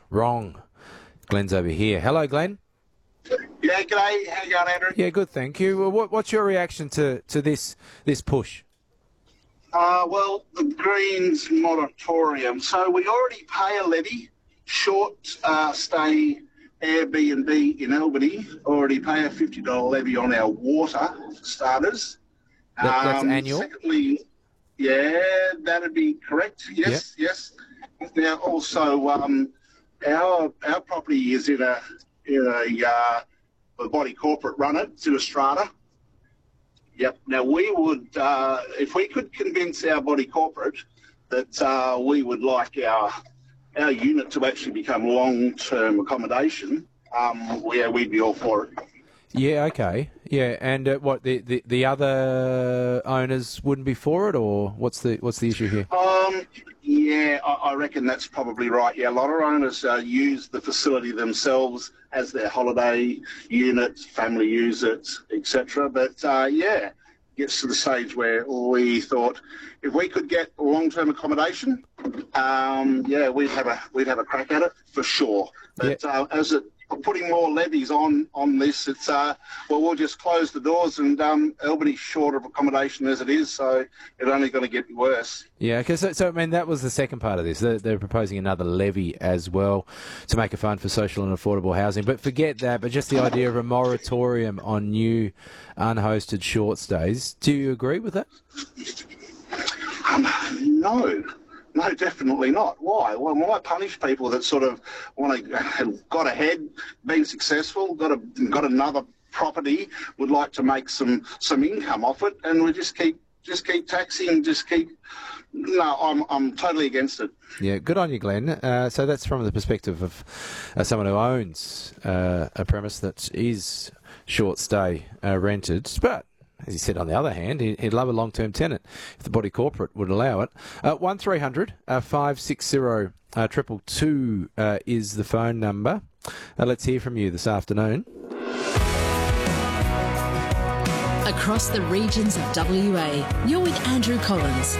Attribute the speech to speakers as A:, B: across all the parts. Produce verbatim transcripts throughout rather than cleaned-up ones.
A: Wrong. Glenn's over here. Hello, Glenn.
B: Yeah, g'day. How you going, Andrew?
A: Yeah, good, thank you. Well, what, what's your reaction to, to this this push?
B: Uh, well, the Greens moratorium. So we already pay a levy, short uh, stay Airbnb in Albany, already pay a fifty dollars levy on our water, for starters.
A: That, that's
B: Um,
A: annual?
B: Secondly, yeah, that'd be correct. Yes, yes. Now, also, um, our our property is in a, in a uh, the body corporate run it, it's in a strata. Yep. Now, we would, uh, if we could convince our body corporate that uh, we would like our our unit to actually become long-term accommodation, um, yeah, we'd be all for it.
A: Yeah, okay. Yeah, and uh, what, the, the, the other owners wouldn't be for it, or what's the what's the issue here?
B: Um, yeah, I, I reckon that's probably right. Yeah, a lot of owners uh, use the facility themselves as their holiday unit, family use it, et cetera. But uh, yeah, it gets to the stage where we thought if we could get long-term accommodation, um, yeah, we'd have a we'd have a crack at it for sure. But
A: Yeah.
B: uh, as it putting more levies on on this, it's uh well we'll just close the doors, and um Albany's short of accommodation as it is, so it's only going to get worse.
A: Yeah, because so, so I mean that was the second part of this. They're, they're proposing another levy as well to make a fund for social and affordable housing. But forget that. But just the idea of a moratorium on new unhosted short stays. Do you agree with that?
B: Um, no. No, definitely not. Why? Well, why punish people that sort of want to have got ahead, been successful, got a got another property, would like to make some some income off it, and we just keep just keep taxing, just keep. No, I'm I'm totally against it.
A: Yeah, good on you, Glenn. Uh, so that's from the perspective of uh, someone who owns uh, a premise that is short stay uh, rented, but. As he said, on the other hand, he'd love a long-term tenant if the body corporate would allow it. Uh, one three hundred five six zero triple two uh, is the phone number. Uh, let's hear from you this afternoon.
C: Across the regions of W A, you're with Andrew Collins.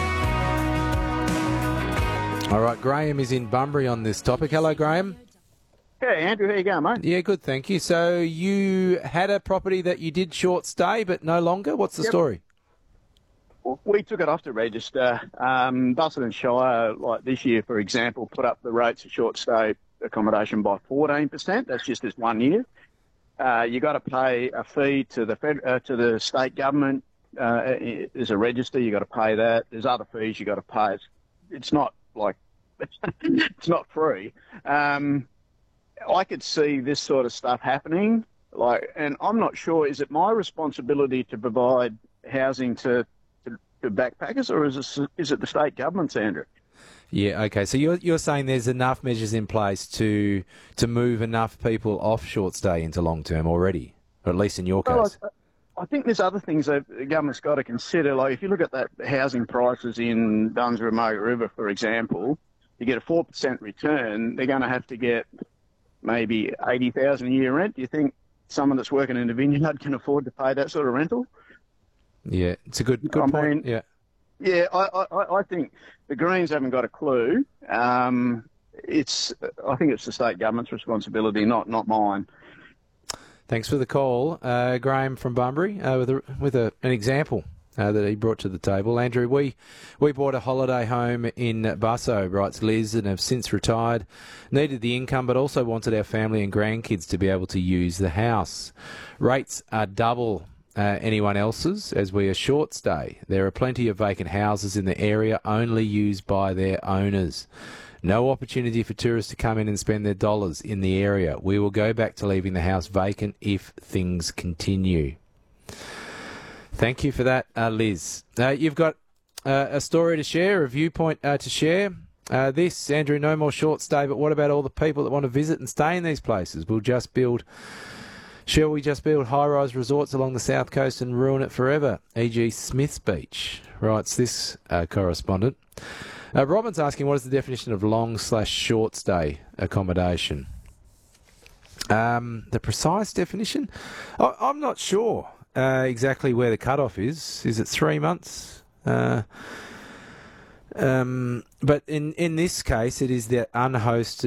A: All right, Graham is in Bunbury on this topic. Hello, Graham.
D: Hey, Andrew, how you going, mate?
A: Yeah, good, thank you. So you had a property that you did short stay, but no longer? What's the
D: Yep.
A: story?
D: Well, we took it off the register. Um, Busselton Shire, like this year, for example, put up the rates of short stay accommodation by fourteen percent. That's just this one year. Uh, you got to pay a fee to the fed, uh, to the state government. Uh, there's a register, you got to pay that. There's other fees you got to pay. It's, it's not like it's not free. Um, I could see this sort of stuff happening, like, and I'm not sure, is it my responsibility to provide housing to, to, to backpackers, or is it, is it the state government's, Andrew?
A: Yeah, okay. So you're you're saying there's enough measures in place to to move enough people off short stay into long term already, or at least in your
D: Well,
A: case.
D: I, I think there's other things that the government's got to consider. Like if you look at that housing prices in Dunsborough Margaret River, for example, you get a four percent return. They're going to have to get maybe eighty thousand dollars a year rent. Do you think someone that's working in a vineyard can afford to pay that sort of rental?
A: Yeah, it's a good good
D: I
A: point.
D: mean,
A: yeah,
D: Yeah, I, I, I think the Greens haven't got a clue. Um, it's, I think it's the state government's responsibility, not not mine.
A: thanks for the call, uh, Graham from Bunbury, uh, with a, with a, an example uh, that he brought to the table. Andrew, we we bought a holiday home in Busso, writes Liz, and have since retired. Needed the income, but also wanted our family and grandkids to be able to use the house. Rates are double Uh, anyone else's, as we are short stay. There are plenty of vacant houses in the area only used by their owners. No opportunity for tourists to come in and spend their dollars in the area. We will go back to leaving the house vacant if things continue. Thank you for that, uh, Liz. Uh, you've got uh, a story to share, a viewpoint uh, to share. Uh, this, Andrew, no more short stay, but what about all the people that want to visit and stay in these places? We'll just build... Shall we just build high-rise resorts along the south coast and ruin it forever? for example Smith's Beach, writes this uh, correspondent. Uh, Robin's asking, what is the definition of long slash short stay accommodation? Um, the precise definition? I, I'm not sure uh, exactly where the cutoff is. Is it three months? Uh, um, but in, in this case, it is the unhosted